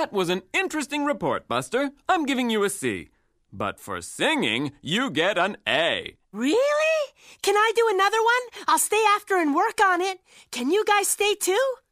That was an interesting report, Buster. I'm giving you a C. But for singing, you get an A. Really? Can I do another one? I'll stay after and work on it. Can you guys stay too?